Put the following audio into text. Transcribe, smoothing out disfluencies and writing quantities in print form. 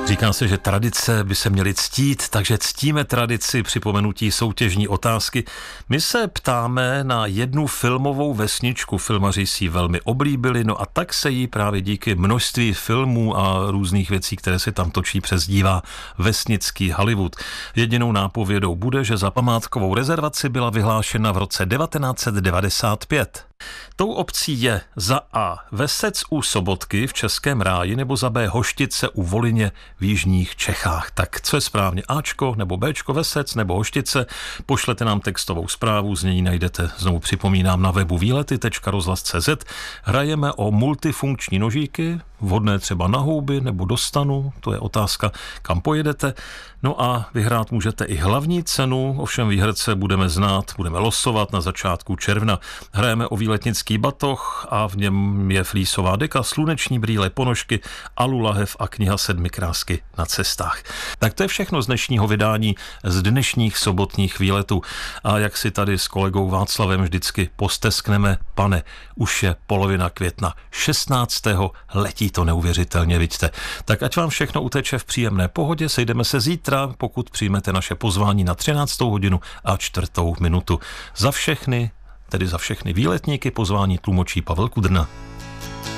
Říká se, že tradice by se měly ctít, takže ctíme tradici připomenutí soutěžní otázky. My se ptáme na jednu filmovou vesničku. Filmaři si ji velmi oblíbili, no a tak se jí právě díky množství filmů a různých věcí, které se tam točí, přezdívá vesnický Hollywood. Jedinou nápovědou bude, že za památkovou rezervaci byla vyhlášena v roce 1995. Tou obcí je za A. Vesec u Sobotky v Českém Ráji nebo za B. Hoštice u Volyně v jižních Čechách. Tak co je správně? Ačko nebo Bčko, Vesec nebo Hoštice? Pošlete nám textovou zprávu, z něj najdete, znovu připomínám, na webu výlety.rozhlas.cz. Hrajeme o multifunkční nožíky, vhodné třeba na houby nebo do stanu, to je otázka, kam pojedete. No a vyhrát můžete i hlavní cenu, ovšem výherce budeme znát, budeme losovat na začátku června. Hrajeme o výletnický batoh a v něm je flísová deka, sluneční brýle, ponožky, alu lahev a kniha 7 krásky na cestách. Tak to je všechno z dnešního vydání, z dnešních sobotních výletů. A jak si tady s kolegou Václavem vždycky posteskneme, pane, už je polovina května, 16. letí to neuvěřitelně, vidíte. Tak ať vám všechno uteče v příjemné pohodě, sejdeme se zítra, pokud přijmete naše pozvání na 13. hodinu a 4. minutu. Za všechny výletníky pozvání tlumočí Pavel Kudrna.